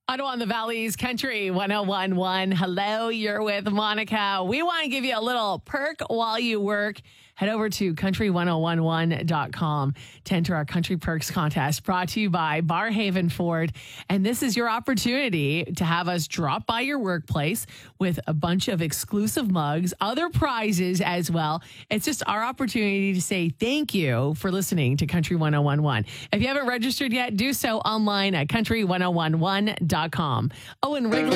Ottawa on the Valley's Country 1011. Hello, you're with Monica. We want to give you a little perk while you work. Head over to country1011.com to enter our Country Perks contest brought to you by Barhaven Ford. And this is your opportunity to have us drop by your workplace with a bunch of exclusive mugs, other prizes as well. It's just our opportunity to say thank you for listening to Country 1011. If you haven't registered yet, do so online at country1011.com. Oh, and Wrigley